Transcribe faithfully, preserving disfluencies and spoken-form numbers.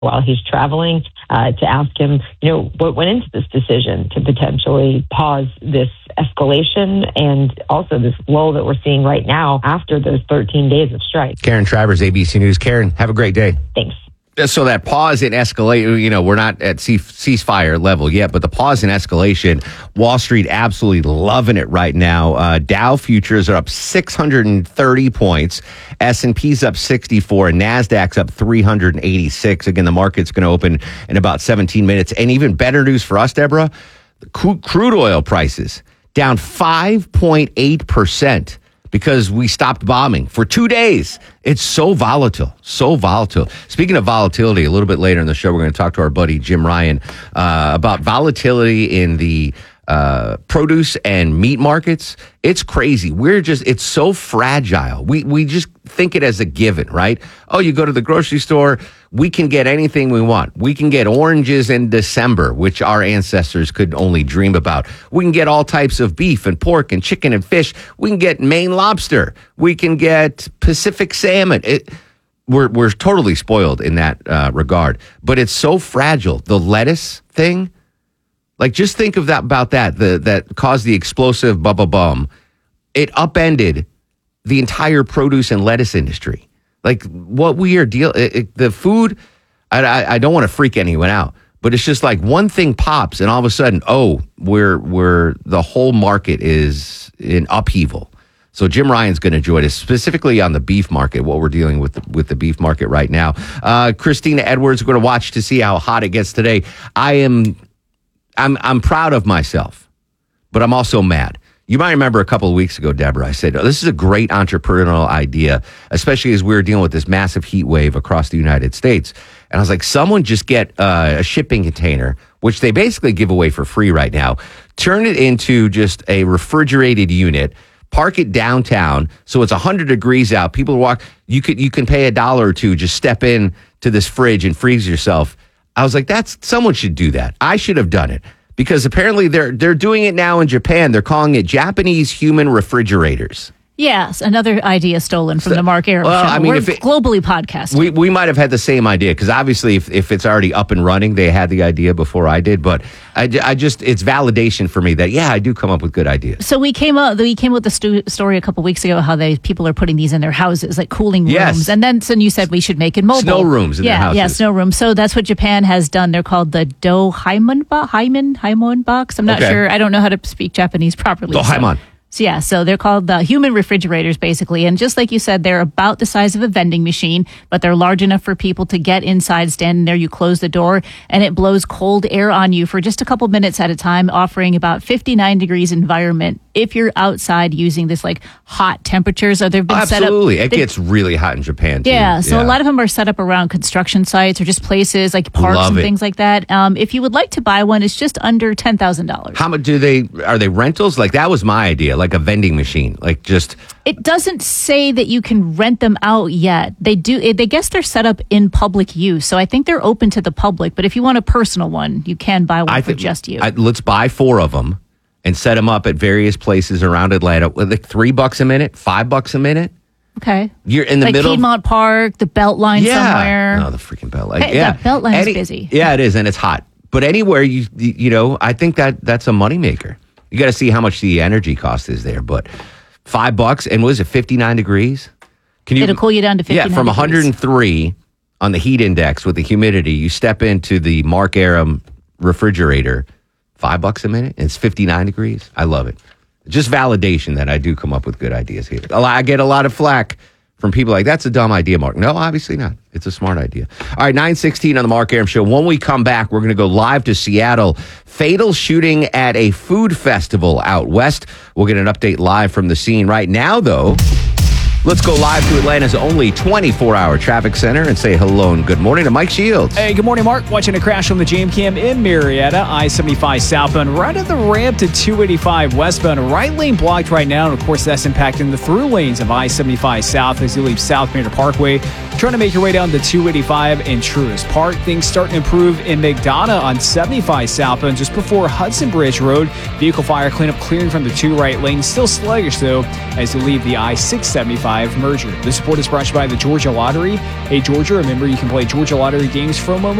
while he's traveling uh, to ask him, you know, what went into this decision to potentially pause this escalation and also this lull that we're seeing right now after those thirteen days of strike. Karen Travers, A B C News. Karen, have a great day. Thanks. So that pause in escalation, you know, we're not at ceasefire level yet, but the pause in escalation, Wall Street absolutely loving it right now. Uh, Dow futures are up six hundred thirty points. S and P's up sixty-four and NASDAQ's up three hundred eighty-six. Again, the market's going to open in about seventeen minutes. And even better news for us, Deborah, crude oil prices down five point eight percent. Because we stopped bombing for two days. It's so volatile, so volatile. Speaking of volatility, a little bit later in the show, we're going to talk to our buddy Jim Ryan uh, about volatility in the uh, produce and meat markets. It's crazy. We're just, it's so fragile. We we just think it as a given, right? Oh, you go to the grocery store, we can get anything we want. We can get oranges in December, which our ancestors could only dream about. We can get all types of beef and pork and chicken and fish. We can get Maine lobster. We can get Pacific salmon. It, we're we're totally spoiled in that uh, regard. But it's so fragile. The lettuce thing, like just think of that about that. The that caused the explosive bubba bum. It upended the entire produce and lettuce industry. Like what we are deal, it, it, the food. I, I, I don't want to freak anyone out, but it's just like one thing pops, and all of a sudden, oh, we're we're the whole market is in upheaval. So Jim Ryan's going to join us specifically on the beef market. What we're dealing with the, with the beef market right now. Uh, Christina Edwards, we're going to watch to see how hot it gets today. I am, I'm I'm proud of myself, but I'm also mad. You might remember a couple of weeks ago, Deborah, I said, oh, this is a great entrepreneurial idea, especially as we were dealing with this massive heat wave across the United States. And I was like, someone just get uh, a shipping container, which they basically give away for free right now, turn it into just a refrigerated unit, park it downtown so it's one hundred degrees out. People walk, you could you can pay a dollar or two, just step in to this fridge and freeze yourself. I was like, that's someone should do that. I should have done it. Because apparently they're they're doing it now in Japan. They're calling it Japanese human refrigerators. Yes, another idea stolen from so, the Mark Arum well, show. I mean, We're if it, globally podcasting. We we might have had the same idea because obviously if, if it's already up and running, they had the idea before I did. But I, I just it's validation for me that, yeah, I do come up with good ideas. So we came up we came with the stu- story a couple weeks ago how they people are putting these in their houses, like cooling rooms. Yes. And then so you said we should make it mobile. Snow rooms in yeah, their houses. Yeah, snow rooms. So that's what Japan has done. They're called the Dohaimon bo- Hyman, Hyman box. I'm not okay. sure. I don't know how to speak Japanese properly. Dohaimon. So. So yeah, so they're called the human refrigerators, basically. And just like you said, they're about the size of a vending machine, but they're large enough for people to get inside, stand there. You close the door, and it blows cold air on you for just a couple minutes at a time, offering about fifty-nine degrees environment if you're outside using this like hot temperatures. So they've been oh, set up. Absolutely. It gets really hot in Japan, too. Yeah, so yeah. a lot of them are set up around construction sites or just places like parks Love and it. things like that. Um, if you would like to buy one, it's just under ten thousand dollars. How much do they, are they rentals? Like that was my idea, like a vending machine. Like just it doesn't say that you can rent them out yet. They do. They guess they're set up in public use, so I think they're open to the public. But if you want a personal one, you can buy one I for think, just you. I, let's buy four of them and set them up at various places around Atlanta. Like three bucks a minute, five bucks a minute. Okay, you're in the like middle, Piedmont Park, the Beltline yeah. somewhere. No, the freaking Beltline. Hey, yeah, the Beltline's Any, busy. Yeah, it is, and it's hot. But anywhere you you know, I think that that's a moneymaker. You got to see how much the energy cost is there, but. Five bucks, and was it fifty-nine degrees? Can you? It'll cool you down to fifty-nine. Yeah, from degrees. one hundred three on the heat index with the humidity. You step into the Mark Arum refrigerator, five bucks a minute, and it's fifty-nine degrees. I love it. Just validation that I do come up with good ideas here. I get a lot of flack from people like, that's a dumb idea, Mark. No, obviously not. It's a smart idea. All right, nine sixteen on the Mark Arum Show. When we come back, we're going to go live to Seattle. Fatal shooting at a food festival out west. We'll get an update live from the scene right now, though. Let's go live to Atlanta's only twenty-four hour traffic center and say hello and good morning to Mike Shields. Hey, good morning, Mark. Watching a crash from the Jam Cam in Marietta, I seventy-five southbound, right at the ramp to two eighty-five westbound. Right lane blocked right now, and of course, that's impacting the through lanes of I seventy-five south as you leave South Manor Parkway. Trying to make your way down to two eighty-five in Truist Park. Things starting to improve in McDonough on seventy-five southbound just before Hudson Bridge Road. Vehicle fire cleanup clearing from the two right lanes. Still sluggish, though, as you leave the I six seventy-five merger. This report is brought to you by the Georgia Lottery. Hey, Georgia, remember you can play Georgia Lottery games from